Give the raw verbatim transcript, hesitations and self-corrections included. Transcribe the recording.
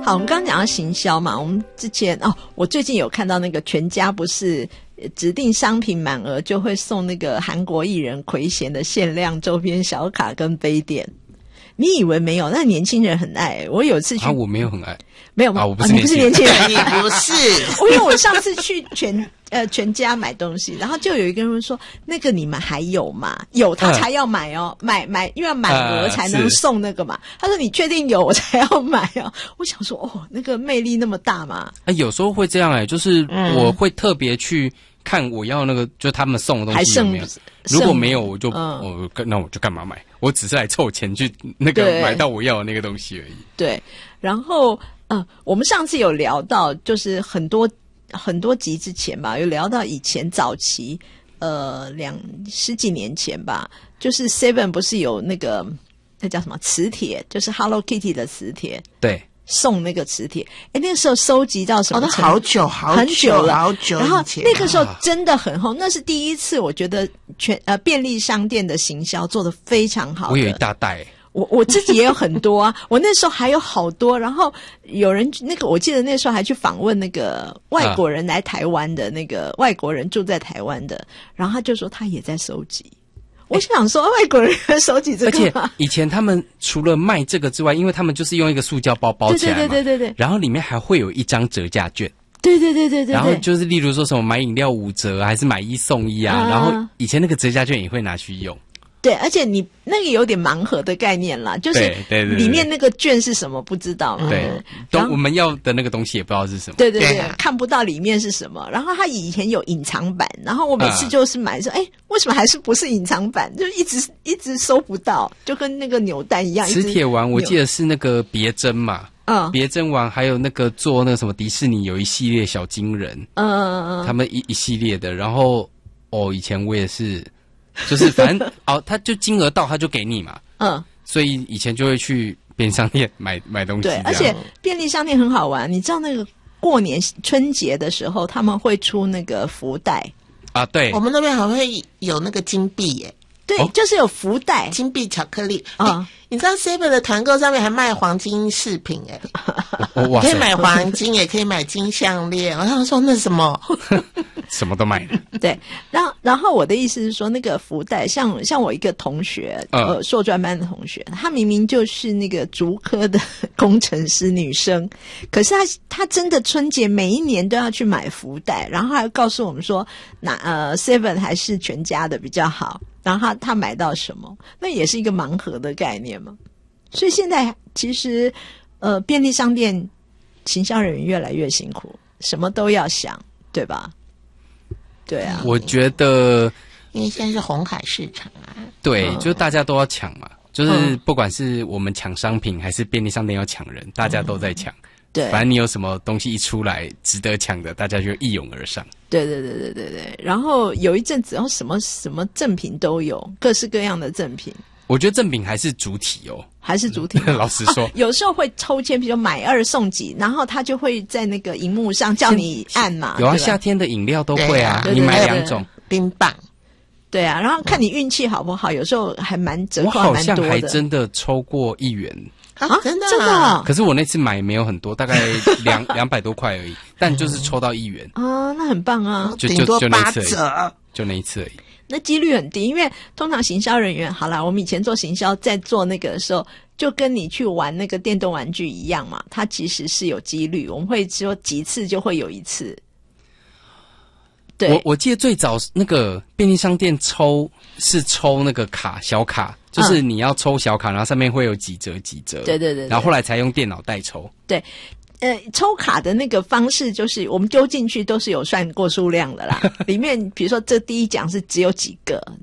好，我们刚刚讲到行销嘛，我们之前哦，我最近有看到那个全家不是指定商品满额就会送那个韩国艺人奎贤的限量周边小卡跟杯垫。你以为没有？那年轻人很爱。我有次去， 啊，我没有很爱， 没有啊，我不是是年轻人， 啊、你不是年轻人， 你不是。 因为我上次去全呃全家买东西，然后就有一个人说：“那个你们还有吗？有他才要买哦，嗯、买买因为要满额才能送那个嘛。呃”他说：“你确定有我才要买哦？”我想说：“哦，那个魅力那么大吗？” 哎、欸，有时候会这样哎、欸，就是我会特别去看我要那个，就他们送的东西有没有。如果没有，我就、嗯、我那我就干嘛买？我只是来凑钱去那个买到我要的那个东西而已。 对，然后呃，我们上次有聊到，就是很多很多集之前吧，有聊到以前早期，呃，两十几年前吧，就是 Seven 不是有那个那叫什么磁铁，就是 Hello Kitty 的磁铁， 对。 送那个磁铁，哎，那个时候收集到什么程度？ 哦，好久好久很久了， 好久以前。 然后那个时候真的很红，那是第一次，我觉得全呃便利商店的行销做得非常好的。 我有一大袋， 我我自己也有很多啊，我那时候还有好多。然后有人那个，我记得那时候还去访问那个外国人来台湾的、啊、那个外国人住在台湾的，然后他就说他也在收集。我想说，外国人收集这个， 而且以前他们除了卖这个之外，因为他们就是用一个塑胶包包起来嘛， 对对对对对对， 然后里面还会有一张折价券， 对对对对对， 然后就是例如说什么买饮料五折，还是买一送一啊，啊然后以前那个折价券也会拿去用。 对，而且你那个有点盲盒的概念啦，就是里面那个券是什么不知道嘛。 对，都我们要的那个东西也不知道是什么。 对对对，对看不到里面是什么。然后它以前有隐藏版，然后我每次就是买说，哎、嗯，为什么还是不是隐藏版？就一直一直收不到，就跟那个扭蛋一样。 磁铁丸我记得是那个别针嘛，嗯，别针丸还有那个做那个什么迪士尼有一系列小金人，嗯嗯嗯，他们一一系列的。然后哦，以前我也是。就是反正哦，他就金额到他就给你嘛，嗯，所以以前就会去便利商店买买东西。 对，而且便利商店很好玩，你知道那个过年春节的时候他们会出那个福袋啊，对， 我们那边还会有那个金币耶。 对、哦，就是有福袋， 金币巧克力啊、哦！你知道 Seven 的团购上面还卖黄金饰品哎，你可以买黄金，也可以买金项链。我想说那是什么？ 什么都卖的。 对，然后然后我的意思是说，那个福袋，像像我一个同学，呃，硕专班的同学，她明明就是那个竹科的工程师女生，可是她她真的春节每一年都要去买福袋，然后还告诉我们说，那呃 Seven 还是全家的比较好。然后他他买到什么，那也是一个盲盒的概念嘛。所以现在其实呃便利商店行销人员越来越辛苦，什么都要想，对吧？对啊， 我觉得因为现在是红海市场啊， 对，嗯、就是大家都要抢嘛，就是不管是我们抢商品还是便利商店要抢人，大家都在抢。嗯对， 反正你有什么东西一出来值得抢的，大家就一涌而上。 对对对对对对。然后有一阵子，然后什么什么赠品都有，各式各样的赠品。 我觉得赠品还是主体哦， 还是主体。 老实说、 啊，有时候会抽签，比如买二送几，然后他就会在那个荧幕上叫你按嘛。 有啊，夏天的饮料都会啊， 对对对对， 你买两种冰棒。 对啊，然后看你运气好不好，有时候还蛮折扣还蛮多的。 我好像还真的抽过一元。 啊，真的、啊，真的、啊。 可是我那次买没有很多，大概两两百多块而已，但就是抽到一元啊，那很棒啊， 就就就那一次而已，就那一次而已。 那几率很低，因为通常行销人员，好啦，我们以前做行销，在做那个的时候，就跟你去玩那个电动玩具一样嘛，它其实是有几率，我们会说几次就会有一次。对， 我我记得最早那个便利商店抽是抽那个卡小卡。就是你要抽小卡，然后上面会有几折几折， 对对 对, 对， 然后后来才用电脑代抽。 对，呃，抽卡的那个方式就是我们丢进去都是有算过数量的啦，里面比如说这第一奖是只有几个，